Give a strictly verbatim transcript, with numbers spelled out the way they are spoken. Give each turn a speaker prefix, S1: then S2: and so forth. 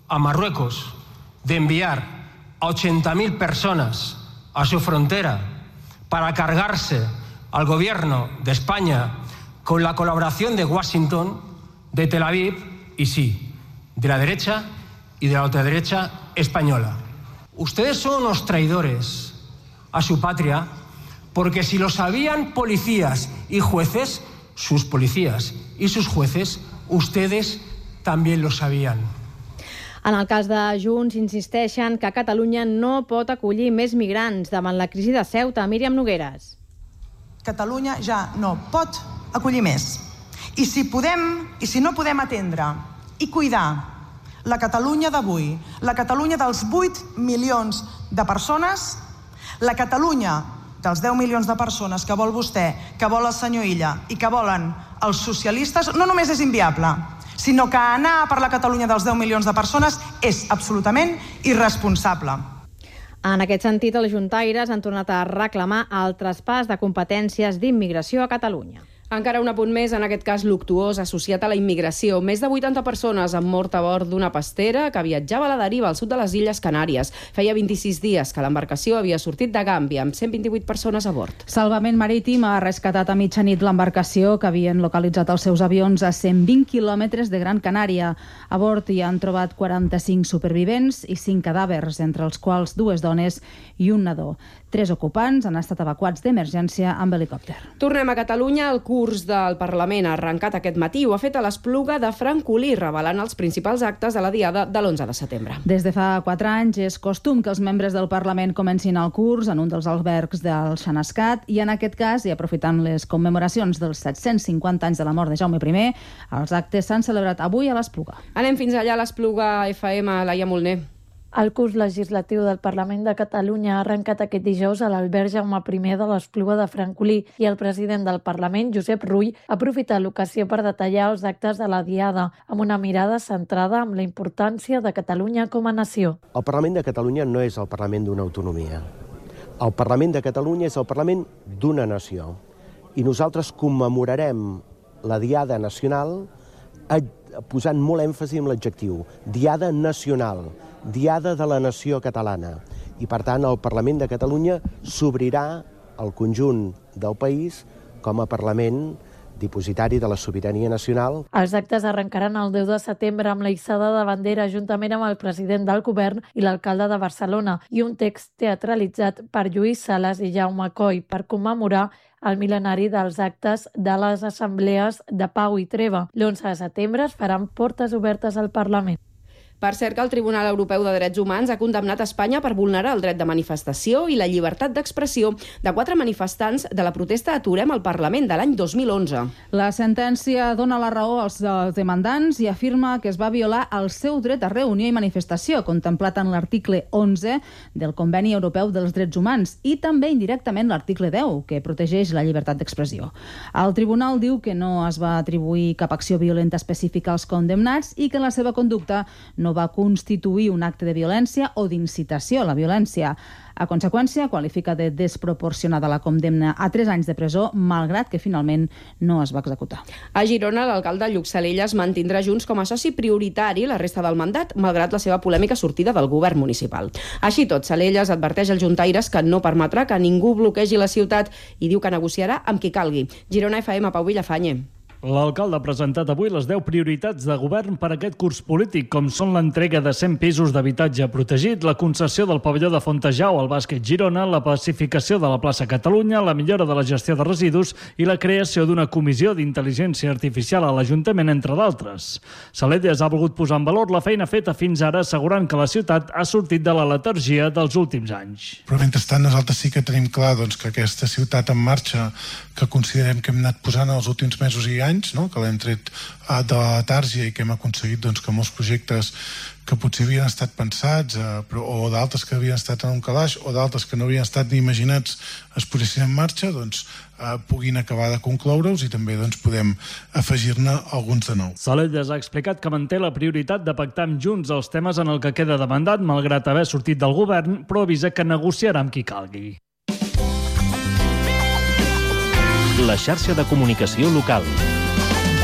S1: a Marruecos de enviar a ochenta mil personas a su frontera para cargarse al gobierno de España con la colaboración de Washington, de Tel Aviv y sí, de la derecha y de la ultraderecha española. Ustedes son unos traidores a su patria porque si lo sabían policías y jueces, sus policías y sus jueces, ustedes también lo sabían.
S2: En el cas de Junts, insisteixen que Catalunya no pot acollir més migrants davant la crisi de Ceuta. Míriam Nogueres.
S3: Catalunya ja no pot acollir més. I si podem, i si no podem atendre i cuidar la Catalunya d'avui, la Catalunya dels vuit milions de persones, la Catalunya dels deu milions de persones que vol vostè, que vol el senyor Illa i que volen els socialistes, no només és inviable, sinó que anar per la Catalunya dels deu milions de persones és absolutament irresponsable.
S2: En aquest sentit, els juntaires han tornat a reclamar el traspàs de competències d'immigració a Catalunya.
S4: Encara un apunt més, en aquest cas luctuós, associat a la immigració. Més de vuitanta persones han mort a bord d'una pastera que viatjava a la deriva al sud de les Illes Canàries. Feia vint-i-sis dies que l'embarcació havia sortit de Gàmbia, amb cent vint-i-vuit persones a bord.
S5: Salvament Marítim ha rescatat a mitjanit l'embarcació que havien localitzat els seus avions a cent vint quilòmetres de Gran Canària. A bord hi han trobat quaranta-cinc supervivents i cinc cadàvers, entre els quals dues dones i un nadó. Tres ocupants han estat evacuats d'emergència amb helicòpter.
S4: Tornem a Catalunya. El curs del Parlament ha arrencat aquest matí. Ho ha fet a l'Espluga de Francolí, revelant els principals actes de la diada de l'onze de setembre.
S5: Des de fa quatre anys és costum que els membres del Parlament comencin el curs en un dels albergs del Xanascat i en aquest cas, i aprofitant les commemoracions dels set-cents cinquanta anys de la mort de Jaume primer, els actes s'han celebrat avui a l'Espluga.
S4: Anem fins allà a l'Espluga F M, Laia Molner.
S6: El curs legislatiu del Parlament de Catalunya ha arrencat aquest dijous a l'alberg Jaume primer de l'Espluga de Francolí i el president del Parlament, Josep Rull, ha aprofitat l'ocasió per detallar els actes de la diada, amb una mirada centrada en la importància de Catalunya com a nació.
S7: El Parlament de Catalunya no és el Parlament d'una autonomia. El Parlament de Catalunya és el Parlament d'una nació. I nosaltres commemorarem la Diada Nacional posant molt èmfasi en l'adjectiu. Diada Nacional. Diada de la nació catalana. I, per tant, el Parlament de Catalunya s'obrirà al conjunt del país com a Parlament dipositari de la sobirania nacional.
S6: Els actes arrencaran el deu de setembre amb la hissada de bandera juntament amb el president del govern i l'alcalde de Barcelona i un text teatralitzat per Lluís Sales i Jaume Coll per commemorar el mil·lenari dels actes de les assemblees de pau i treva. L'onze de setembre es faran portes obertes al Parlament.
S4: Per cert, que el Tribunal Europeu de Drets Humans ha condemnat Espanya per vulnerar el dret de manifestació i la llibertat d'expressió de quatre manifestants de la protesta Aturem el Parlament de l'any dos mil onze.
S5: La sentència dona la raó als demandants i afirma que es va violar el seu dret a reunió i manifestació, contemplat en l'article onze del Conveni Europeu dels Drets Humans i també indirectament l'article deu, que protegeix la llibertat d'expressió. El tribunal diu que no es va atribuir cap acció violenta específica als condemnats i que la seva conducta no va constituir un acte de violència o d'incitació a la violència. A conseqüència, qualifica de desproporcionada la condemna a tres anys de presó, malgrat que finalment no es va executar.
S4: A Girona, l'alcalde Lluc Salellas mantindrà Junts com a soci prioritari la resta del mandat, malgrat la seva polèmica sortida del govern municipal. Així tot, Salellas adverteix als juntaires que no permetrà que ningú bloquegi la ciutat i diu que negociarà amb qui calgui. Girona F M, Pau Villafañe.
S8: L'alcalde ha presentat avui les deu prioritats de govern per a aquest curs polític, com són l'entrega de cent pisos d'habitatge protegit, la concessió del pavelló de Fontejau al bàsquet Girona, la pacificació de la plaça Catalunya, la millora de la gestió de residus i la creació d'una comissió d'intel·ligència artificial a l'Ajuntament, entre d'altres. Salellas ha volgut posar en valor la feina feta fins ara, assegurant que la ciutat ha sortit de la letargia dels últims anys.
S9: Però mentrestant nosaltres sí que tenim clar doncs, que aquesta ciutat en marxa, que considerem que hem anat posant els últims mesos i anys, no? Que l'hem tret de la letàrgia i que hem aconseguit doncs, que molts projectes que potser havien estat pensats eh, però, o d'altres que havien estat en un calaix o d'altres que no havien estat ni imaginats es posessin en marxa, doncs eh, puguin acabar de concloure's i també doncs, podem afegir-ne alguns de nou.
S8: Salellas ha explicat que manté la prioritat de pactar amb Junts els temes en el que queda demandat, malgrat haver sortit del govern, però avisa que negociarà amb qui calgui.
S10: La xarxa de comunicació local.